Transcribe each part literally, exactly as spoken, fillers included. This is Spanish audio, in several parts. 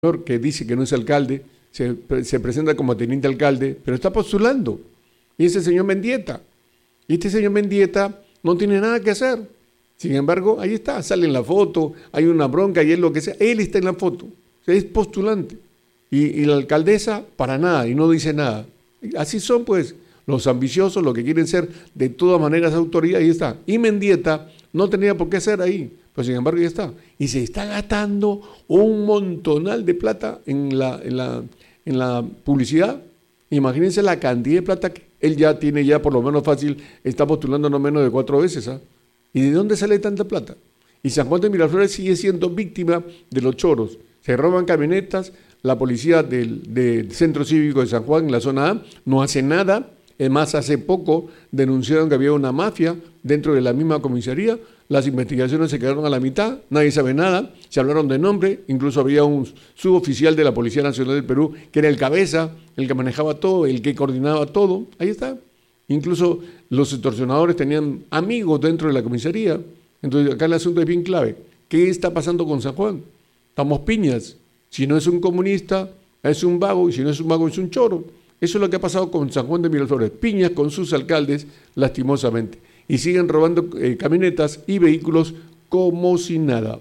que dice que no es alcalde, se, se presenta como teniente alcalde, pero está postulando. Y ese señor Mendieta. Y este señor Mendieta no tiene nada que hacer. Sin embargo, ahí está, sale en la foto, hay una bronca y es lo que sea. Él está en la foto, o sea, es postulante. Y, y la alcaldesa, para nada, y no dice nada. Así son, pues, los ambiciosos, los que quieren ser de todas maneras autoridad, ahí está. Y Mendieta no tenía por qué ser ahí, pero sin embargo, ya está. Y se está gastando un montonal de plata en la, en la, en la publicidad. Imagínense la cantidad de plata que él ya tiene, ya por lo menos fácil, está postulando no menos de cuatro veces. ¿Ah? ¿Y de dónde sale tanta plata? Y San Juan de Miraflores sigue siendo víctima de los choros. Se roban camionetas, la policía del, del Centro Cívico de San Juan, en la zona A, no hace nada. Es más, hace poco denunciaron que había una mafia dentro de la misma comisaría. Las investigaciones se quedaron a la mitad, nadie sabe nada, se hablaron de nombre, incluso había un suboficial de la Policía Nacional del Perú, que era el cabeza, el que manejaba todo, el que coordinaba todo, ahí está. Incluso los extorsionadores tenían amigos dentro de la comisaría. Entonces acá el asunto es bien clave. ¿Qué está pasando con San Juan? Estamos piñas. Si no es un comunista, es un vago, y si no es un vago, es un choro. Eso es lo que ha pasado con San Juan de Miraflores. Piñas con sus alcaldes, lastimosamente. Y siguen robando eh, camionetas y vehículos como si nada.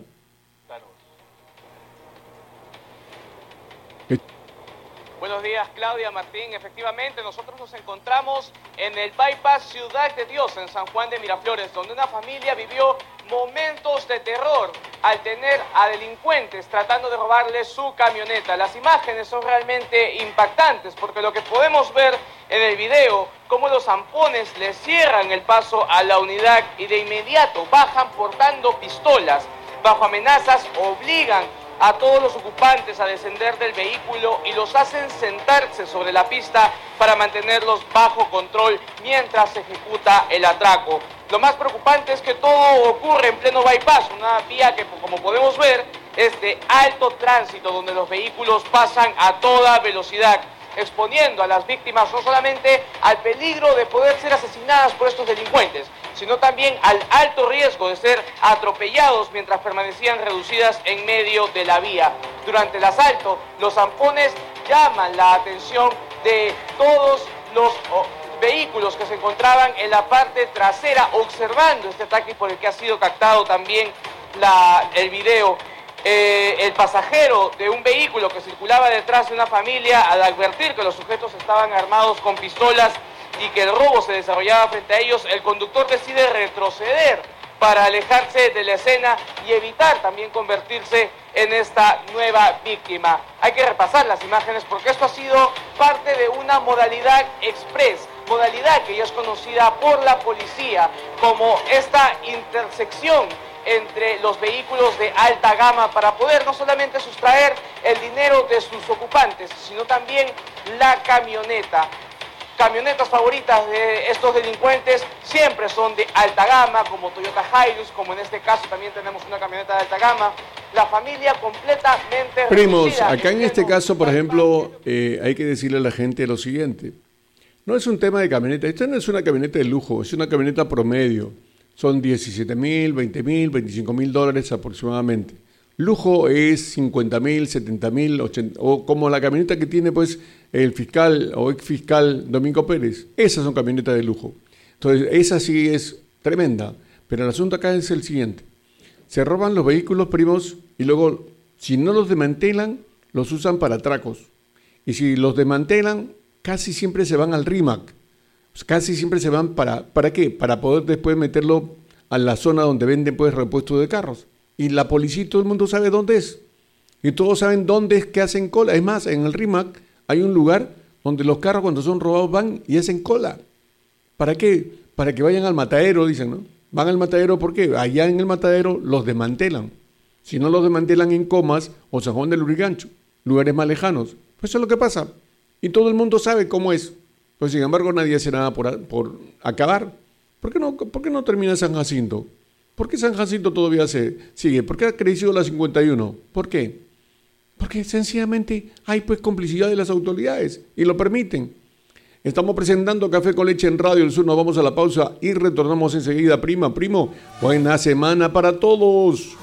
Buenos días, Claudia, Martín. Efectivamente, nosotros nos encontramos en el Bypass Ciudad de Dios, en San Juan de Miraflores, donde una familia vivió momentos de terror al tener a delincuentes tratando de robarle su camioneta. Las imágenes son realmente impactantes porque lo que podemos ver en el video, cómo los zampones le cierran el paso a la unidad y de inmediato bajan portando pistolas. Bajo amenazas obligan a todos los ocupantes a descender del vehículo y los hacen sentarse sobre la pista para mantenerlos bajo control mientras se ejecuta el atraco. Lo más preocupante es que todo ocurre en pleno bypass, una vía que, como podemos ver, es de alto tránsito, donde los vehículos pasan a toda velocidad, exponiendo a las víctimas no solamente al peligro de poder ser asesinadas por estos delincuentes, sino también al alto riesgo de ser atropellados mientras permanecían reducidas en medio de la vía. Durante el asalto, los zampones llaman la atención de todos los oh, vehículos que se encontraban en la parte trasera observando este ataque por el que ha sido captado también la, el video. Eh, el pasajero de un vehículo que circulaba detrás de una familia, al advertir que los sujetos estaban armados con pistolas y que el robo se desarrollaba frente a ellos, el conductor decide retroceder para alejarse de la escena y evitar también convertirse en esta nueva víctima. Hay que repasar las imágenes porque esto ha sido parte de una modalidad express, modalidad que ya es conocida por la policía como esta intersección entre los vehículos de alta gama para poder no solamente sustraer el dinero de sus ocupantes, sino también la camioneta. Camionetas favoritas de estos delincuentes siempre son de alta gama, como Toyota Hilux, como en este caso también tenemos una camioneta de alta gama. La familia completamente Primos, reducida. acá en este caso, por ejemplo, eh, hay que decirle a la gente lo siguiente. No es un tema de camioneta, esta no es una camioneta de lujo, es una camioneta promedio. Son diecisiete mil, veinte mil, veinticinco mil dólares aproximadamente. Lujo es cincuenta mil, setenta mil, ochenta, o como la camioneta que tiene pues el fiscal o ex fiscal Domingo Pérez. Esas son camionetas de lujo. Entonces, esa sí es tremenda. Pero el asunto acá es el siguiente. Se roban los vehículos, primos, y luego, si no los desmantelan, los usan para atracos. Y si los desmantelan, casi siempre se van al RIMAC. Pues casi siempre se van para, ¿para qué? Para poder después meterlo a la zona donde venden pues repuestos de carros. Y la policía, todo el mundo sabe dónde es. Y todos saben dónde es que hacen cola. Es más, en el RIMAC hay un lugar donde los carros cuando son robados van y hacen cola. ¿Para qué? Para que vayan al matadero, dicen, ¿no? Van al matadero, ¿por qué? Allá en el matadero los desmantelan. Si no los desmantelan en Comas o San Juan del Lurigancho, lugares más lejanos. Pues eso es lo que pasa. Y todo el mundo sabe cómo es. Pues sin embargo nadie hace nada por, por acabar. ¿Por qué no, por qué no termina San Jacinto? ¿Por qué San Jacinto todavía se sigue? ¿Por qué ha crecido la cincuenta y uno? ¿Por qué? Porque sencillamente hay pues complicidad de las autoridades y lo permiten. Estamos presentando Café con Leche en Radio El Sur. Nos vamos a la pausa y retornamos enseguida. Prima, primo, buena semana para todos.